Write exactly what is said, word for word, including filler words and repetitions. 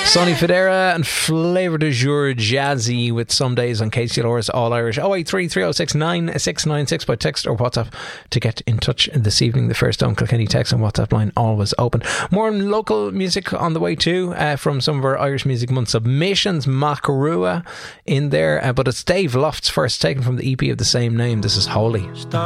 Sonny Fodera and Flavour du Jour Jazzy with Some Days on K C L R's All Irish. oh eight three, three oh six, nine six nine six by text or WhatsApp to get in touch this evening. The first Don't Kilkenny text and WhatsApp line always open. More local music on the way too, uh, from some of our Irish Music Month submissions. Macarua in there, uh, but it's Dave Lofts first, taken from the E P of the same name. This is Holy.